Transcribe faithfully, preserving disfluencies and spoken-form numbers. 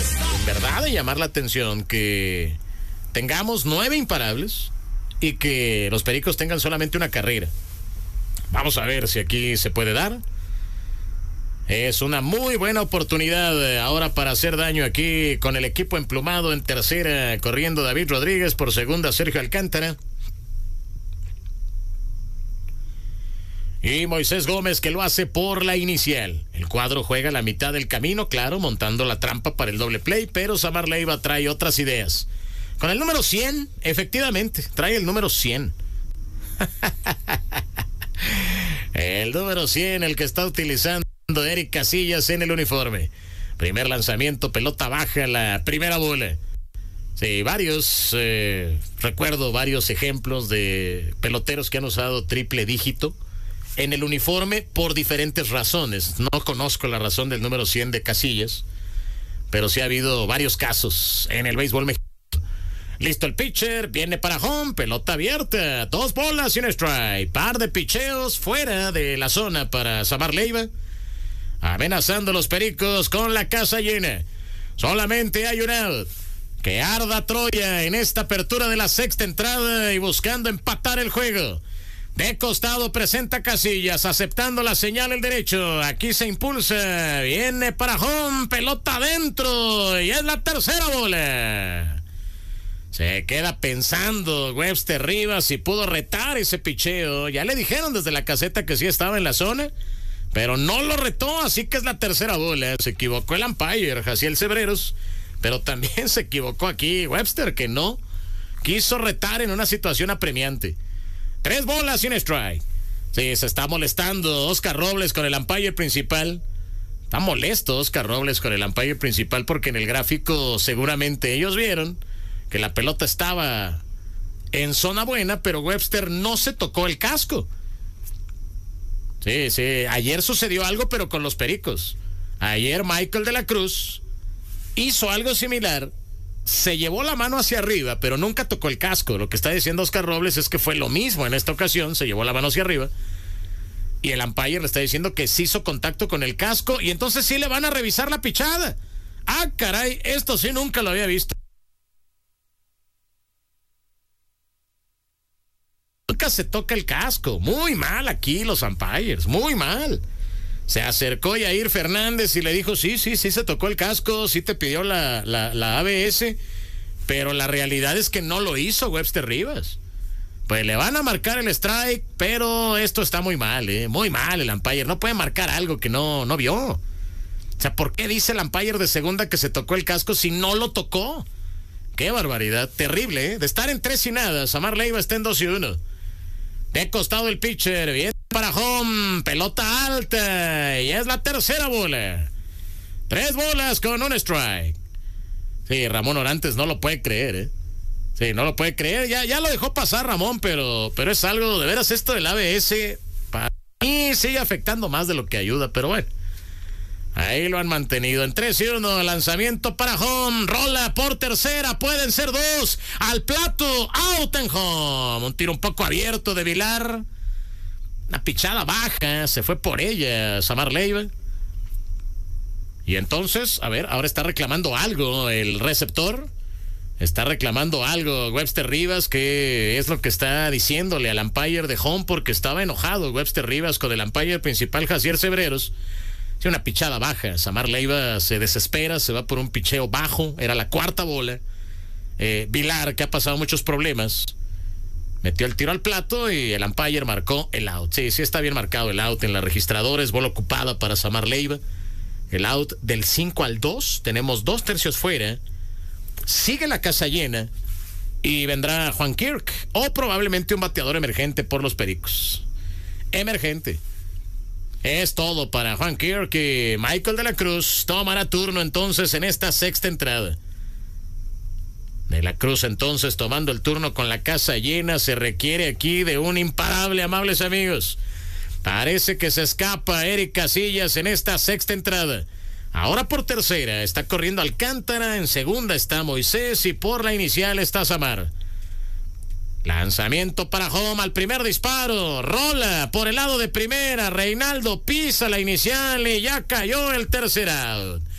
en verdad de llamar la atención que tengamos nueve imparables y que los Pericos tengan solamente una carrera. Vamos a ver si aquí se puede dar. Es una muy buena oportunidad ahora para hacer daño aquí con el equipo emplumado en tercera, corriendo David Rodríguez, por segunda Sergio Alcántara. Y Moisés Gómez, que lo hace por la inicial. El cuadro juega la mitad del camino, claro, montando la trampa para el doble play, pero Samar Leiva trae otras ideas. Con el número cien, efectivamente, trae el número cien. El número cien, el que está utilizando Eric Casillas en el uniforme. Primer lanzamiento, pelota baja, la primera bola. Sí, varios, eh, recuerdo varios ejemplos de peloteros que han usado triple dígito en el uniforme por diferentes razones. No conozco la razón del número cien de Casillas, pero sí ha habido varios casos en el béisbol mexicano. Listo el pitcher, viene para home, pelota abierta, dos bolas y un strike. Par de picheos fuera de la zona para Samar Leiva. Amenazando a los Pericos con la casa llena. Solamente hay un out. Que arda Troya en esta apertura de la sexta entrada y buscando empatar el juego. De costado presenta Casillas, aceptando la señal el derecho. Aquí se impulsa, viene para home, pelota adentro y es la tercera bola. Se queda pensando Webster Rivas si pudo retar ese picheo. Ya le dijeron desde la caseta que sí estaba en la zona, pero no lo retó, así que es la tercera bola. Se equivocó el umpire, Jaciel Cebreros, pero también se equivocó aquí Webster, que no quiso retar en una situación apremiante. Tres bolas y un strike. Sí, se está molestando Oscar Robles con el umpire principal. Está molesto Oscar Robles con el umpire principal porque en el gráfico seguramente ellos vieron que la pelota estaba en zona buena, pero Webster no se tocó el casco. Sí, sí, ayer sucedió algo, pero con los Pericos. Ayer Michael de la Cruz hizo algo similar, se llevó la mano hacia arriba, pero nunca tocó el casco. Lo que está diciendo Oscar Robles es que fue lo mismo en esta ocasión, se llevó la mano hacia arriba, y el umpire le está diciendo que sí hizo contacto con el casco, y entonces sí le van a revisar la pichada. Ah, caray, esto sí nunca lo había visto. Nunca se toca el casco. Muy mal aquí los umpires, muy mal. Se acercó Yair Fernández y le dijo, sí, sí, sí se tocó el casco, sí te pidió la, la, la A B S, pero la realidad es que no lo hizo Webster Rivas. Pues le van a marcar el strike, pero esto está muy mal, eh, muy mal el umpire. No puede marcar algo que no, no vio. O sea, ¿por qué dice el umpire de segunda que se tocó el casco si no lo tocó? Qué barbaridad, terrible, ¿eh? De estar en tres y nada, Samar Leiva está en dos y uno. De costado el pitcher, viene para home, pelota alta, y es la tercera bola. Tres bolas con un strike. Sí, Ramón Orantes no lo puede creer, ¿eh? Sí, no lo puede creer, ya, ya lo dejó pasar Ramón, pero, pero es algo, de veras, esto del A B S, para mí sigue afectando más de lo que ayuda, pero bueno. Ahí lo han mantenido en tres y uno, lanzamiento para home, rola por tercera, pueden ser dos, al plato, out and home. Un tiro un poco abierto de Vilar, una pichada baja, se fue por ella Samar Leiva. Y entonces, a ver, ahora está reclamando algo el receptor, está reclamando algo Webster Rivas, que es lo que está diciéndole al umpire de home, porque estaba enojado Webster Rivas con el umpire principal Jaciel Cebreros. Una pichada baja, Samar Leiva se desespera, se va por un picheo bajo, era la cuarta bola. eh, Vilar, que ha pasado muchos problemas, metió el tiro al plato y el umpire marcó el out. Sí, sí está bien marcado el out en la registradora, es bola ocupada para Samar Leiva. El out del cinco al dos, tenemos dos tercios fuera, sigue la casa llena y vendrá Juan Kirk, o probablemente un bateador emergente por los Pericos. Emergente. Es todo para Juan Kirk y Michael de la Cruz tomará turno entonces en esta sexta entrada. De la Cruz entonces tomando el turno con la casa llena. Se requiere aquí de un imparable, amables amigos. Parece que se escapa Eric Casillas en esta sexta entrada. Ahora por tercera está corriendo Alcántara, en segunda está Moisés y por la inicial está Samar. Lanzamiento para home al primer disparo, rola por el lado de primera, Reinaldo pisa la inicial y ya cayó el tercer out.